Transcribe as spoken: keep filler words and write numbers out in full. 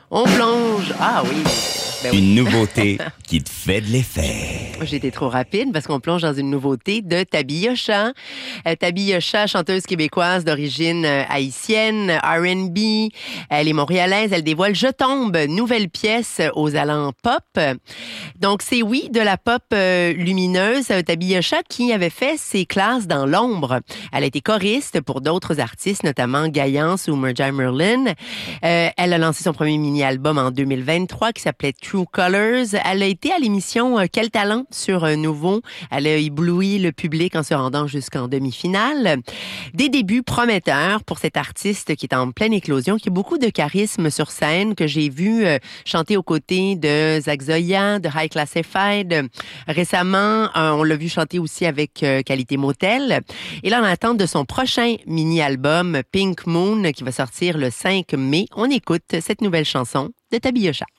On plonge. Ah oui. Ben oui. Une nouveauté qui te fait de l'effet. J'ai été trop rapide parce qu'on plonge dans une nouveauté de Tabi Yosha. Euh, Tabi Yosha, chanteuse québécoise d'origine euh, haïtienne, R and B. Elle est montréalaise. Elle dévoile Je tombe, nouvelle pièce aux allants pop. Donc, c'est oui, de la pop euh, lumineuse. Euh, Tabi Yosha qui avait fait ses classes dans l'ombre. Elle a été choriste pour d'autres artistes, notamment Gaillance ou Merja Merlin. Euh, elle a lancé son premier mini-album en deux mille vingt-trois qui s'appelait True Colors. Elle a été à l'émission euh, Quel talent sur euh, Nouveau. Elle a ébloui le public en se rendant jusqu'en demi-finale. Des débuts prometteurs pour cette artiste qui est en pleine éclosion, qui a beaucoup de charisme sur scène, que j'ai vu euh, chanter aux côtés de Zach Zoya, de High Classified. Récemment, euh, on l'a vu chanter aussi avec euh, Qualité Motel. Et là, en attente de son prochain mini-album Pink Moon qui va sortir le cinq mai, on écoute cette nouvelle chanson de Tabi Yosha.